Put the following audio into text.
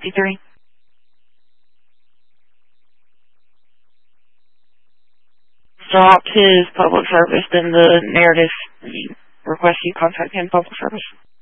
53. Dropped his public service in the narrative. You request you contact him public service.